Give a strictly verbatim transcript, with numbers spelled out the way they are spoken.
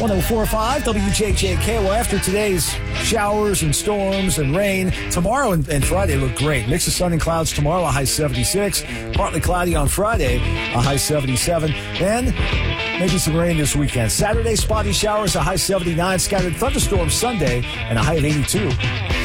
one oh four point five W J J K. Well, after today's showers and storms and rain, tomorrow and, and Friday look great. Mix of sun and clouds tomorrow, a high seventy-six. Partly cloudy on Friday, a high seventy-seven. Then maybe some rain this weekend. Saturday, spotty showers, a high seventy-nine. Scattered thunderstorms Sunday, and a high of eighty-two.